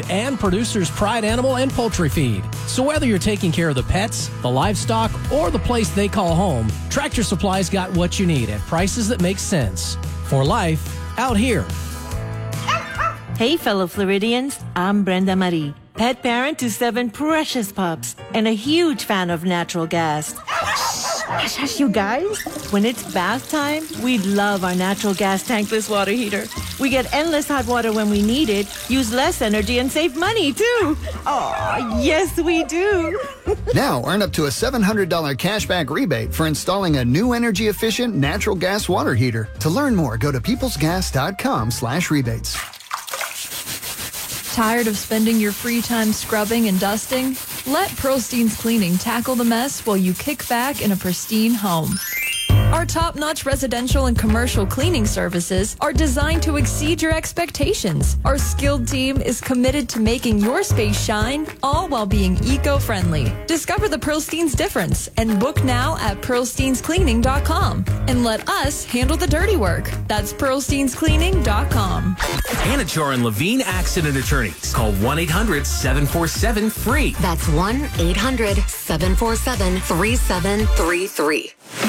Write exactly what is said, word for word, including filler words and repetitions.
food and Producer's Pride Animal and Poultry Feed. So whether you're taking care of the pets, the livestock, or the place they call home, Tractor Supply's got what you need at prices that make sense. For life out here. Hey, fellow Floridians, I'm Brenda Marie, pet parent to seven precious pups and a huge fan of natural gas. Hush, hush, you guys. When it's bath time, we love our natural gas tankless water heater. We get endless hot water when we need it, use less energy, and save money, too. Aw, yes, we do. Now, earn up to a seven hundred dollars cashback rebate for installing a new energy-efficient natural gas water heater. To learn more, go to peoplesgas.com slash rebates. Tired of spending your free time scrubbing and dusting? Let Pearlstein's Cleaning tackle the mess while you kick back in a pristine home. Our top-notch residential and commercial cleaning services are designed to exceed your expectations. Our skilled team is committed to making your space shine, all while being eco-friendly. Discover the Pearlstein's difference and book now at pearlsteins cleaning dot com. And let us handle the dirty work. That's pearlsteins cleaning dot com. Anachar and Levine Accident Attorneys. Call one eight hundred seven four seven free. That's one eight hundred seven four seven three seven three three.